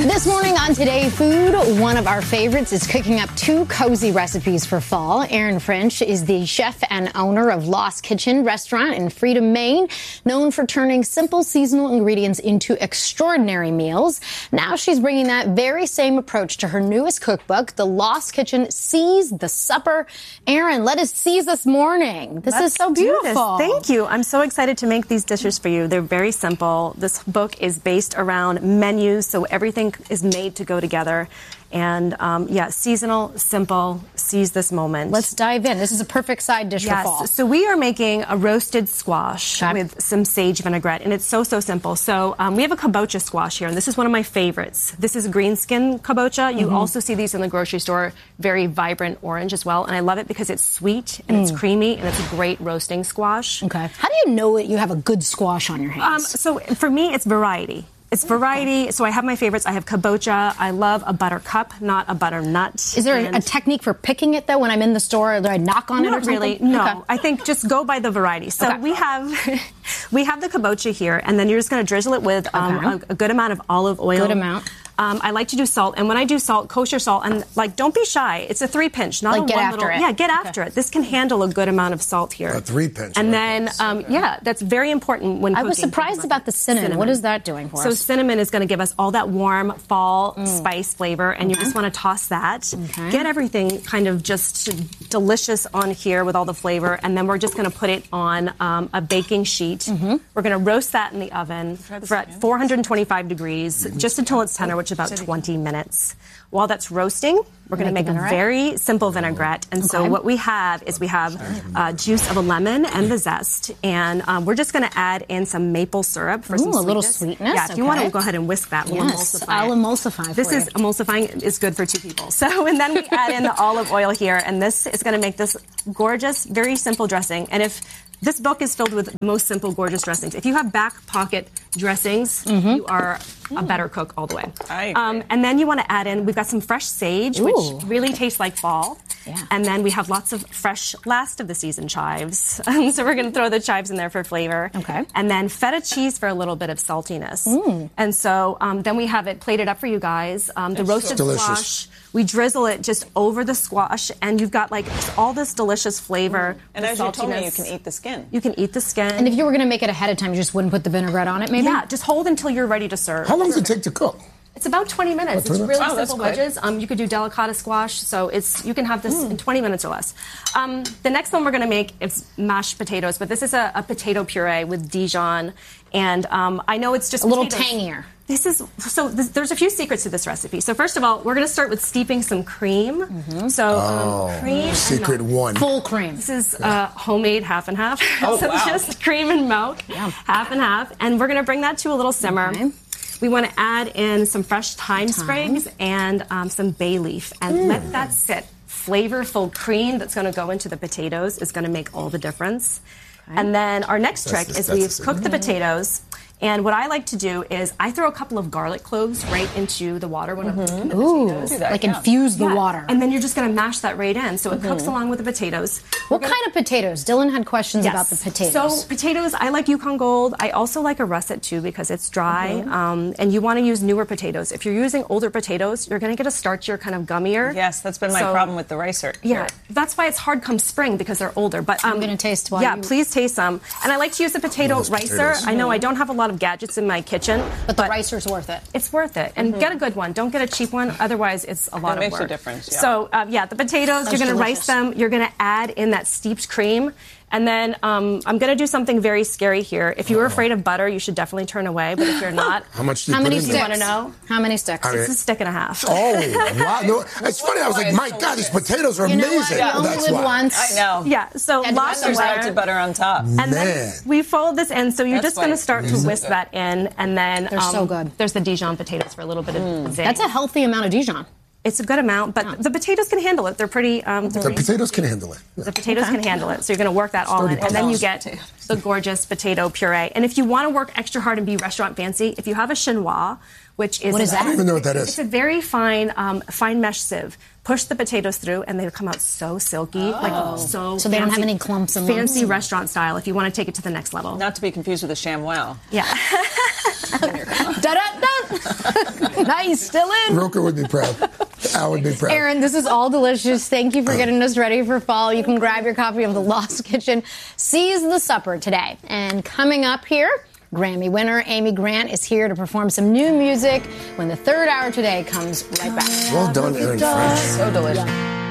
This morning on Today Food, one of our favorites is cooking up 2 cozy recipes for fall. Erin French is the chef and owner of Lost Kitchen restaurant in Freedom, Maine, known for turning simple seasonal ingredients into extraordinary meals. Now she's bringing that very same approach to her newest cookbook, The Lost Kitchen Seize the Supper. Erin, let us seize this morning. This is so beautiful. Thank you. I'm so excited to make these dishes for you. They're very simple. This book is based around menus, so everything is made to go together. And seasonal, simple, seize this moment. Let's dive in. This is a perfect side dish for fall. So we are making a roasted squash with some sage vinaigrette, and it's so simple. So we have a kabocha squash here, and this is one of my favorites. This is green skin kabocha. You also see these in the grocery store, very vibrant orange as well, and I love it because it's sweet and it's creamy, and it's a great roasting squash. Okay. How do you know that you have a good squash on your hands? So for me, it's variety. It's variety. So I have my favorites. I have kabocha. I love a buttercup, not a butternut. Is there a technique for picking it, though, when I'm in the store? Do I knock on it or something? Not really. No. Okay. I think just go by the variety. So we have the kabocha here, and then you're just going to drizzle it with a good amount of olive oil. Good amount. I like to do salt, and when I do salt, kosher salt, and don't be shy. It's a 3-pinch, not a get after it. Yeah, get after it. This can handle a good amount of salt here. A 3-pinch. And then, that's very important when cooking. I was surprised about the cinnamon. What is that doing for us? So cinnamon is going to give us all that warm fall spice flavor, and you just want to toss that. Okay. Get everything kind of just delicious on here with all the flavor, and then we're just going to put it on a baking sheet. We're going to roast that in the oven for at 425 degrees, just until it's tender, which is about 20 minutes. While that's roasting, we're going to make a very simple vinaigrette. And so what we have is juice of a lemon and the zest. And we're just going to add in some maple syrup for some sweetness. A little sweetness. Yeah, if you want to go ahead and whisk that, we'll emulsify I'll emulsify This is emulsifying is good for 2 people. So, and then we add in the olive oil here. And this is going to make this gorgeous, very simple dressing. And if this book is filled with the most simple, gorgeous dressings. If you have back pocket dressings, you are a better cook all the way. And then you want to add in, we've got some fresh sage, which really tastes like fall. Yeah. And then we have lots of fresh last of the season chives. So we're going to throw the chives in there for flavor. Okay. And then feta cheese for a little bit of saltiness. And so then we have it plated up for you guys. The roasted squash. We drizzle it just over the squash, and you've got all this delicious flavor. And as you told me, you can eat the skin. You can eat the skin. And if you were going to make it ahead of time, you just wouldn't put the vinaigrette on it, maybe? Yeah, just hold until you're ready to serve. How long does it take to cook? It's about 20 minutes. It's really simple wedges. You could do delicata squash, so you can have this in 20 minutes or less. The next one we're going to make is mashed potatoes, but this is a potato puree with Dijon, and I know it's just a little tangier. There's a few secrets to this recipe. So first of all, we're going to start with steeping some cream. Cream. Secret one. Full cream. This is homemade half and half. Just cream and milk, half and half, and we're going to bring that to a little simmer. Okay. We want to add in some fresh thyme sprigs and some bay leaf, and let that sit. Flavorful cream that's going to go into the potatoes is going to make all the difference. Okay. And then our next trick is we've cooked the potatoes. And what I like to do is I throw a couple of garlic cloves right into the water when I'm cooking the potatoes. Infuse the water. And then you're just going to mash that right in. So it cooks along with the potatoes. What kind of potatoes? Dylan had questions about the potatoes. So potatoes, I like Yukon Gold. I also like a russet too because it's dry. And you want to use newer potatoes. If you're using older potatoes, you're going to get a starchier, kind of gummier. Yes, that's been my problem with the ricer. Yeah, that's why it's hard come spring because they're older. But I'm going to taste one. Yeah, please taste some. And I like to use the potato ricer. I know I don't have a lot of gadgets in my kitchen. But the ricer's worth it. It's worth it. And get a good one. Don't get a cheap one. Otherwise, it's a lot of work. It makes a difference, yeah. So, the potatoes, you're going to rice them. You're going to add in that steeped cream. And then I'm going to do something very scary here. If you were afraid of butter, you should definitely turn away. But if you're not, how much do you put in in there? You want to know? How many sticks? It's a stick and a half. Oh, wow. No, it's funny. I was like, my God, these potatoes are amazing. You only live once. I know. Yeah, so lots of melted butter on top. And then we fold this in. So you're just going to start to whisk that in. And then they're so good. There's the Dijon potatoes for a little bit of zing. That's a healthy amount of Dijon. It's a good amount, but the potatoes can handle it. They're pretty... the potatoes can handle it. The potatoes can handle it. So you're going to work that all in. And then you get the gorgeous potato puree. And if you want to work extra hard and be restaurant fancy, if you have a chinois, which is... What is that? I don't even know what that is. It's a very fine mesh sieve. Push the potatoes through, and they come out so silky. So they don't have any clumps in them. Fancy restaurant style if you want to take it to the next level. Not to be confused with a ShamWow. Yeah. Da-da-da. He's still in. Roker would be proud. Al would be proud. Aaron, this is all delicious. Thank you for getting us ready for fall. You can grab your copy of The Lost Kitchen. Seize the supper today. And coming up here, Grammy winner Amy Grant is here to perform some new music when the third hour today comes right back. Well done, Aaron French. So delicious.